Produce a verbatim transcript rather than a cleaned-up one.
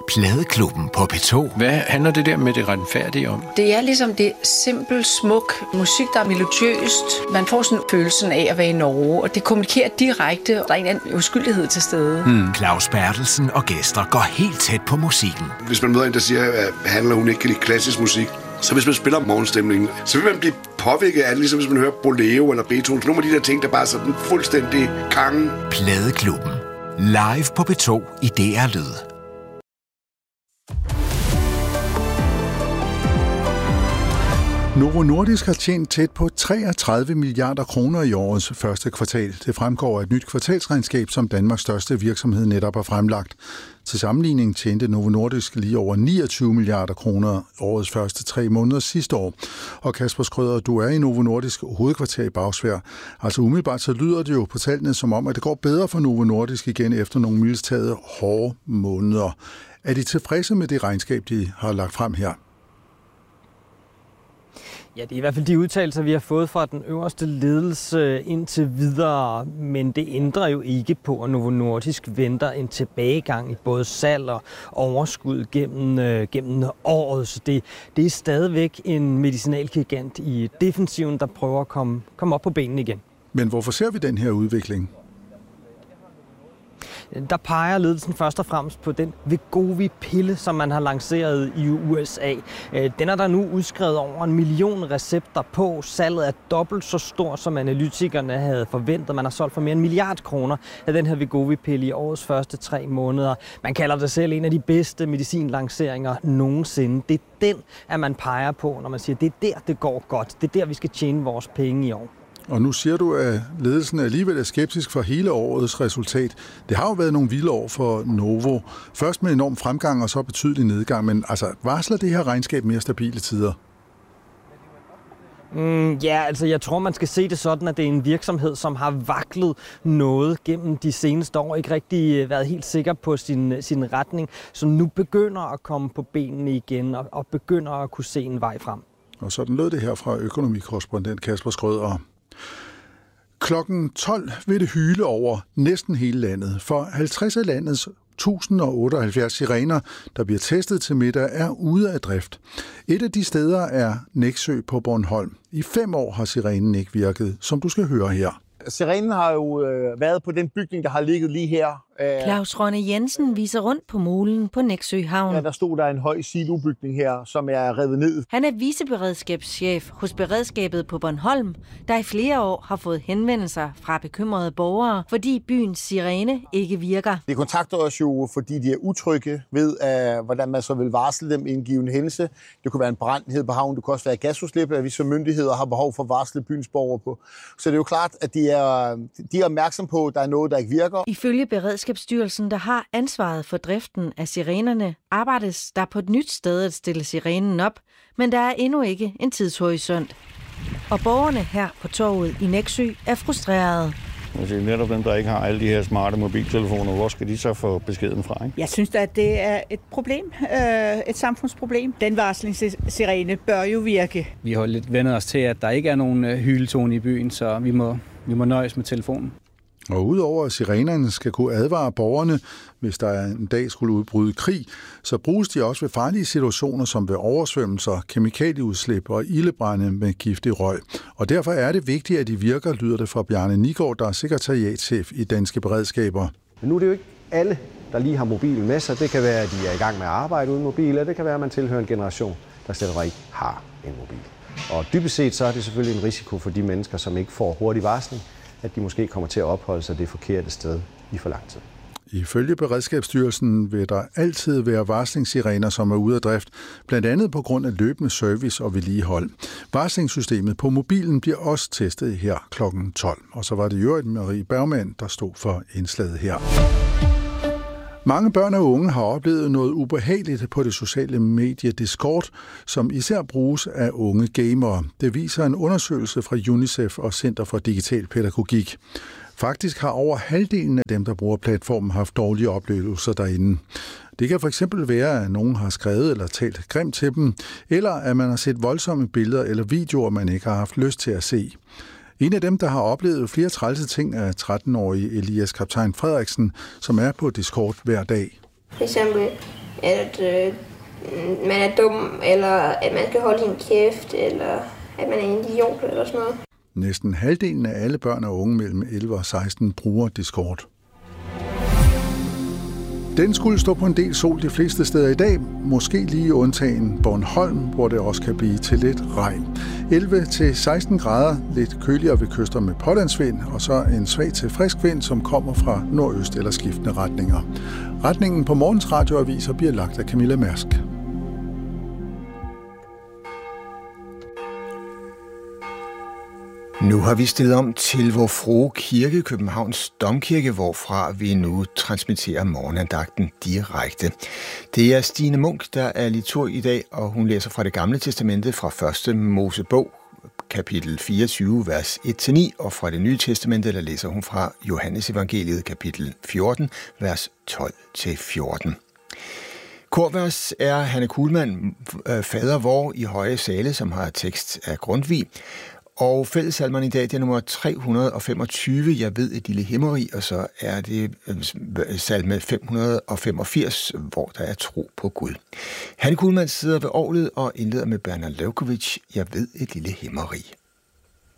Pladeklubben på P to. Hvad handler det der med det retfærdige om? Det er ligesom det simpel, smuk musik, der er melodiøst. Man får sådan følelsen af at være i Norge, og det kommunikerer direkte, og der er en anden uskyldighed til stede. Hmm. Claus Berthelsen og gæster går helt tæt på musikken. Hvis man møder en, der siger, at handler hun ikke kan lide klassisk musik, så hvis man spiller morgenstemningen, så vil man blive påvirket af det, ligesom hvis man hører Bolero eller Beethoven. Nogle af de der ting, der bare er sådan fuldstændig kangen. Pladeklubben. Live på P to i D R Lyd. Novo Nordisk har tjent tæt på treogtredive milliarder kroner i årets første kvartal. Det fremgår af et nyt kvartalsregnskab, som Danmarks største virksomhed netop har fremlagt. Til sammenligning tjente Novo Nordisk lige over niogtyve milliarder kroner årets første tre måneder sidste år. Og Kasper Skrøder, du er i Novo Nordisk hovedkvarter i Bagsværd. Altså umiddelbart så lyder det jo på tallene som om, at det går bedre for Novo Nordisk igen efter nogle mildest taget hårde måneder. Er de tilfredse med det regnskab, de har lagt frem her? Ja, det er i hvert fald de udtalelser, vi har fået fra den øverste ledelse indtil videre, men det ændrer jo ikke på, at Novo Nordisk venter en tilbagegang i både salg og overskud gennem, øh, gennem året. Så det, det er stadigvæk en medicinalgigant i defensiven, der prøver at komme, komme op på benene igen. Men hvorfor ser vi den her udvikling? Der peger ledelsen først og fremmest på den Wegovy-pille, som man har lanceret i U S A. Den er der nu udskrevet over en million recepter på. Salget er dobbelt så stort, som analytikerne havde forventet. Man har solgt for mere end en milliard kroner af den her Wegovy-pille i årets første tre måneder. Man kalder det selv en af de bedste medicinlanceringer nogensinde. Det er den, at man peger på, når man siger, det er der, det går godt. Det er der, vi skal tjene vores penge i år. Og nu siger du, at ledelsen alligevel er skeptisk for hele årets resultat. Det har jo været nogle vilde år for Novo. Først med enorm fremgang og så betydelig nedgang. Men altså, varsler det her regnskab mere stabile tider? Mm, ja, altså jeg tror, man skal se det sådan, at det er en virksomhed, som har vaklet noget gennem de seneste år. Ikke rigtig været helt sikker på sin, sin retning. Som nu begynder at komme på benene igen og, og begynder at kunne se en vej frem. Og sådan lød det her fra økonomikorrespondent Kasper Skrøder. Klokken tolv vil det hyle over næsten hele landet, for halvtreds af landets et tusind og otteoghalvfjerds sirener, der bliver testet til middag, er ude af drift. Et af de steder er Nexø på Bornholm. I fem år har sirenen ikke virket, som du skal høre her. Sirenen har jo øh, været på den bygning, der har ligget lige her. Claus Rønne Jensen viser rundt på molen på Nexø Havn. Ja, der stod der en høj silobygning her, som er revet ned. Han er viceberedskabschef hos beredskabet på Bornholm, der i flere år har fået henvendelser fra bekymrede borgere, fordi byens sirene ikke virker. De kontakter os jo, fordi de er utrygge ved, uh, hvordan man så vil varsle dem i en given hændelse. Det kunne være en brand nede på havnen, det kunne også være gasudslip, at vi som myndigheder har behov for at varsle byens borgere på. Så det er jo klart, at de er, de er opmærksom på, at der er noget, der ikke virker. Ifølge Beredskabsstyrelsen, der har ansvaret for driften af sirenerne, arbejdes der på et nyt sted at stille sirenen op, men der er endnu ikke en tidshorisont. Og borgerne her på torvet i Nexø er frustrerede. Altså, netop dem, der ikke har alle de her smarte mobiltelefoner, hvor skal de så få beskeden fra? Ikke? Jeg synes at det er et problem, et samfundsproblem. Den varslingssirene bør jo virke. Vi har lidt vendt os til, at der ikke er nogen hyletone i byen, så vi må, vi må nøjes med telefonen. Og udover at sirenerne skal kunne advare borgerne, hvis der en dag skulle udbryde krig, så bruges de også ved farlige situationer som ved oversvømmelser, kemikalieudslip og ildebrænde med giftig røg. Og derfor er det vigtigt, at de virker, lyder det fra Bjarne Nigård, der er sekretariatschef i Danske Beredskaber. Men nu er det jo ikke alle, der lige har mobilen med sig. Det kan være, at de er i gang med at arbejde uden mobil, og det kan være, at man tilhører en generation, der slet ikke har en mobil. Og dybest set så er det selvfølgelig en risiko for de mennesker, som ikke får hurtig varsling, at de måske kommer til at opholde sig det forkerte sted i for lang tid. Ifølge Beredskabsstyrelsen vil der altid være varslingssirener, som er ude af drift, blandt andet på grund af løbende service og vedligehold. Varslingssystemet på mobilen bliver også testet her klokken tolv. Og så var det jo Marie Bergmann, der stod for indslaget her. Mange børn og unge har oplevet noget ubehageligt på det sociale medie Discord, som især bruges af unge gamere. Det viser en undersøgelse fra UNICEF og Center for Digital Pædagogik. Faktisk har over halvdelen af dem, der bruger platformen, haft dårlige oplevelser derinde. Det kan for eksempel være, at nogen har skrevet eller talt grimt til dem, eller at man har set voldsomme billeder eller videoer, man ikke har haft lyst til at se. En af dem, der har oplevet flere trælse ting, er tretten-årige Elias Kaptajn Frederiksen, som er på Discord hver dag. For eksempel, at øh, man er dum, eller at man skal holde sin kæft, eller at man er en idiot, eller sådan noget. Næsten halvdelen af alle børn og unge mellem elleve og seksten bruger Discord. Den skulle stå på en del sol de fleste steder i dag, måske lige undtagen Bornholm, hvor det også kan blive til lidt regn. elleve til seksten grader, lidt køligere ved kyster med pålandsvind, og så en svag til frisk vind, som kommer fra nordøst eller skiftende retninger. Retningen på morgens radioaviser bliver lagt af Camilla Mærsk. Nu har vi stillet om til Vor Frue Kirke, Københavns Domkirke, hvorfra vi nu transmitterer morgenandagten direkte. Det er Stine Munk, der er liturg i dag, og hun læser fra Det Gamle Testamente fra første Mosebog, kapitel fireogtyve, vers et til ni, og fra Det Nye Testamente, der læser hun fra Johannes Evangeliet, kapitel fjorten, vers tolv til fjorten. Korvers er Hanne Kuhlmann, Fader vor i høje sale, som har tekst af Grundtvig. Og fællessalmerne i dag, det er nummer tre hundrede og femogtyve, Jeg ved et lille himmeri, og så er det salme fem hundrede og femogfirs, hvor der er tro på Gud. Hanne Kuhlmann sidder ved orglet og indleder med Bernard Levkovich, Jeg ved et lille himmeri.